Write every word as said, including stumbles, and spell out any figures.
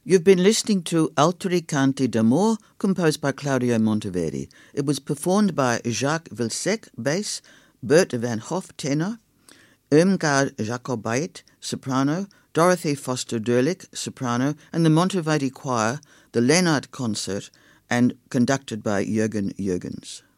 You've been listening to Altri Canti d'Amore, composed by Claudio Monteverdi. It was performed by Jacques Vilsec, bass, Bert van Hoff, tenor, Irmgard Jacobait, soprano, Dorothy Foster-Durlich, soprano, and the Monteverdi Choir, the Lennart Concert, and conducted by Jürgen Jürgens.